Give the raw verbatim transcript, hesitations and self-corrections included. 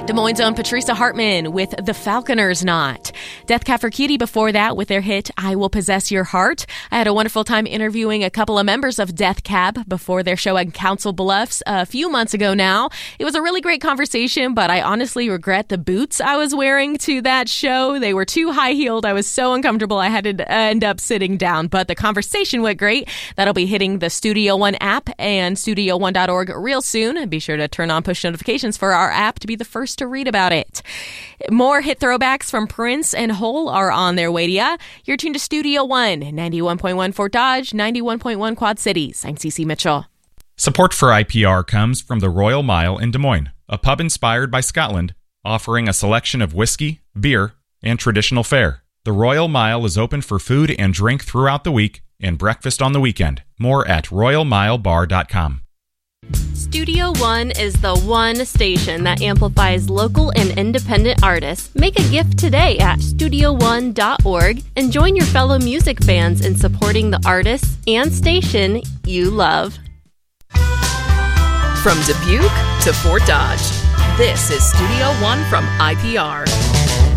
Des Moines' own Patricia Hartman with The Falconer's Knot. Death Cab for Cutie before that with their hit I Will Possess Your Heart. I had a wonderful time interviewing a couple of members of Death Cab before their show in Council Bluffs a few months ago now. It was a really great conversation, but I honestly regret the boots I was wearing to that show. They were too high-heeled. I was so uncomfortable I had to end up sitting down, but the conversation went great. That'll be hitting the Studio One app and studio one dot org real soon. Be sure to turn on push notifications for our app to be the first to read about it. More hit throwbacks from Prince and Hole are on their way to ya. You're tuned to Studio One, ninety-one point one Fort Dodge, ninety-one point one Quad Cities. I'm Cece Mitchell. Support for I P R comes from the Royal Mile in Des Moines, a pub inspired by Scotland, offering a selection of whiskey, beer, and traditional fare. The Royal Mile is open for food and drink throughout the week and breakfast on the weekend. More at royal mile bar dot com. Studio One is the one station that amplifies local and independent artists. Make a gift today at studio one dot org and join your fellow music fans in supporting the artists and station you love. From Dubuque to Fort Dodge, this is Studio One from I P R.